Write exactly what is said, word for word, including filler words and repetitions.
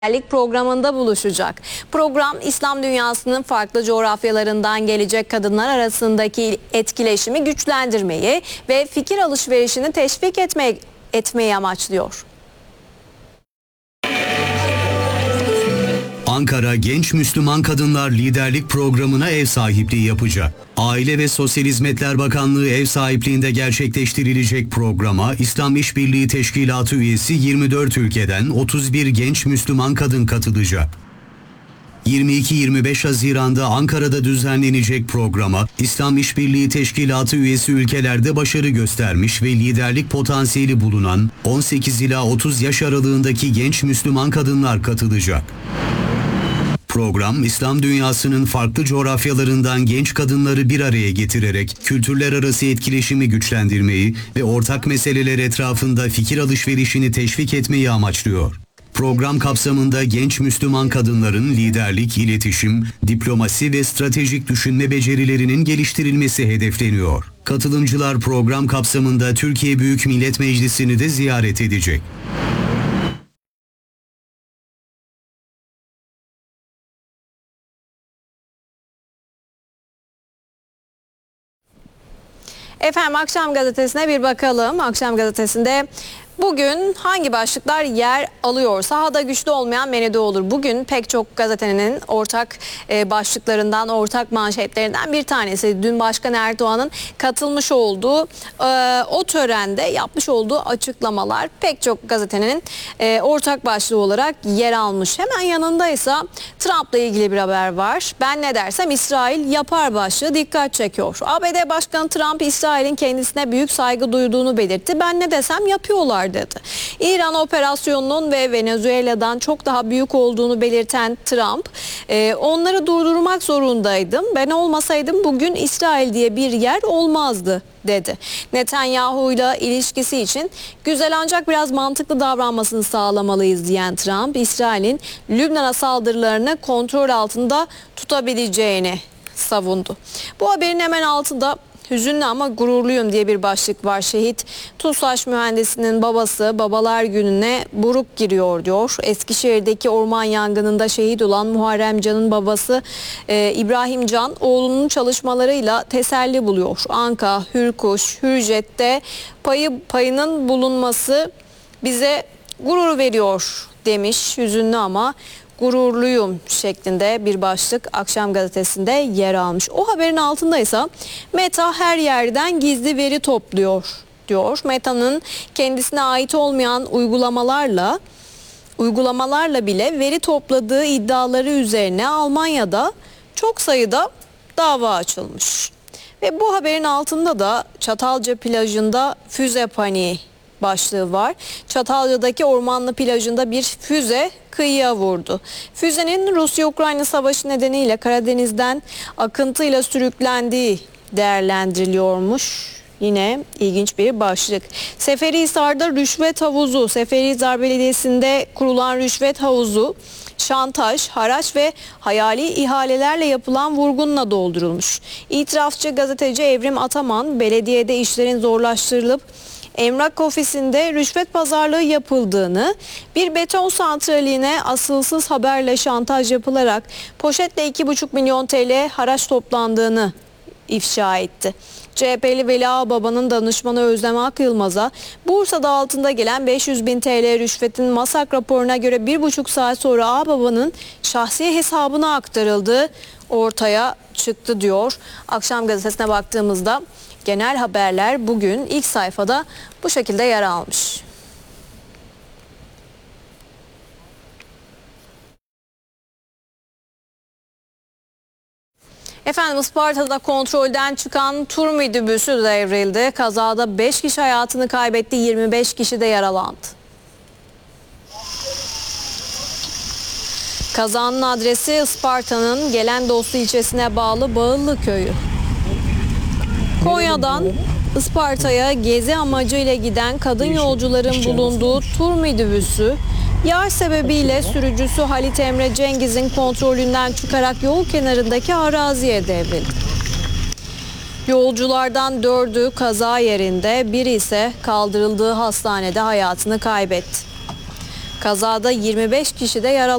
programında buluşacak. Program İslam dünyasının farklı coğrafyalarından gelecek kadınlar arasındaki etkileşimi güçlendirmeyi ve fikir alışverişini teşvik etmeyi, etmeyi amaçlıyor. Ankara Genç Müslüman Kadınlar Liderlik Programı'na ev sahipliği yapacak. Aile ve Sosyal Hizmetler Bakanlığı ev sahipliğinde gerçekleştirilecek programa İslam İşbirliği Teşkilatı üyesi yirmi dört ülkeden otuz bir genç Müslüman kadın katılacak. yirmi iki yirmi beş Haziran'da Ankara'da düzenlenecek programa İslam İşbirliği Teşkilatı üyesi ülkelerde başarı göstermiş ve liderlik potansiyeli bulunan on sekiz ila otuz yaş aralığındaki genç Müslüman kadınlar katılacak. Program, İslam dünyasının farklı coğrafyalarından genç kadınları bir araya getirerek kültürler arası etkileşimi güçlendirmeyi ve ortak meseleler etrafında fikir alışverişini teşvik etmeyi amaçlıyor. Program kapsamında genç Müslüman kadınların liderlik, iletişim, diplomasi ve stratejik düşünme becerilerinin geliştirilmesi hedefleniyor. Katılımcılar program kapsamında Türkiye Büyük Millet Meclisi'ni de ziyaret edecek. Efendim, Akşam Gazetesi'ne bir bakalım. Akşam Gazetesi'nde bugün hangi başlıklar yer alıyor? Sahada güçlü olmayan menüde olur. Bugün pek çok gazetenin ortak e, başlıklarından, ortak manşetlerinden bir tanesi. Dün Başkan Erdoğan'ın katılmış olduğu e, o törende yapmış olduğu açıklamalar pek çok gazetenin e, ortak başlığı olarak yer almış. Hemen yanındaysa Trump'la ilgili bir haber var. Ben ne dersem İsrail yapar başlığı dikkat çekiyor. A B D Başkanı Trump, İsrail'in kendisine büyük saygı duyduğunu belirtti. Ben ne desem yapıyorlar dedi. İran operasyonunun ve Venezuela'dan çok daha büyük olduğunu belirten Trump, e, onları durdurmak zorundaydım. Ben olmasaydım bugün İsrail diye bir yer olmazdı dedi. Netanyahu'yla ilişkisi için güzel ancak biraz mantıklı davranmasını sağlamalıyız diyen Trump, İsrail'in Lübnan'a saldırılarını kontrol altında tutabileceğini savundu. Bu haberin hemen altında hüzünlü ama gururluyum diye bir başlık var. Şehit TUSAŞ mühendisinin babası Babalar Günü'ne buruk giriyor diyor. Eskişehir'deki orman yangınında şehit olan Muharrem Can'ın babası e, İbrahim Can oğlunun çalışmalarıyla teselli buluyor. Anka, Hürkuş, Hürjet'te payı payının bulunması bize gurur veriyor demiş. Hüzünlü ama gururluyum şeklinde bir başlık Akşam Gazetesi'nde yer almış. O haberin altındaysa Meta her yerden gizli veri topluyor diyor. Meta'nın kendisine ait olmayan uygulamalarla uygulamalarla bile veri topladığı iddiaları üzerine Almanya'da çok sayıda dava açılmış. Ve bu haberin altında da Çatalca plajında füze paniği başlığı var. Çatalca'daki ormanlı plajında bir füze kıyıya vurdu. Füzenin Rusya-Ukrayna savaşı nedeniyle Karadeniz'den akıntıyla sürüklendiği değerlendiriliyormuş. Yine ilginç bir başlık. Seferihisar'da rüşvet havuzu, Seferihisar Belediyesi'nde kurulan rüşvet havuzu, şantaj, haraç ve hayali ihalelerle yapılan vurgunla doldurulmuş. İtirafçı gazeteci Evrim Ataman, belediyede işlerin zorlaştırılıp emlak ofisinde rüşvet pazarlığı yapıldığını, bir beton santraline asılsız haberle şantaj yapılarak poşetle iki buçuk milyon T L haraç toplandığını ifşa etti. C H P'li Veli Ağbaba'nın danışmanı Özlem Akyılmaz'a Bursa'da altında gelen beş yüz bin T L rüşvetin MASAK raporuna göre bir buçuk saat sonra Ağbaba'nın şahsi hesabına aktarıldığı ortaya çıktı diyor. Akşam Gazetesi'ne baktığımızda genel haberler bugün ilk sayfada bu şekilde yer almış. Efendim, Isparta'da kontrolden çıkan tur minibüsü devrildi. Kazada beş kişi hayatını kaybetti, yirmi beş kişi de yaralandı. Kazanın adresi Isparta'nın Gelendoslu ilçesine bağlı Bağıllı köyü. Konya'dan Isparta'ya gezi amacıyla giden kadın yolcuların bulunduğu tur minibüsü yağ sebebiyle sürücüsü Halit Emre Cengiz'in kontrolünden çıkarak yol kenarındaki araziye devrildi. Yolculardan dördü kaza yerinde, biri ise kaldırıldığı hastanede hayatını kaybetti. Kazada yirmi beş kişi de yaralandı.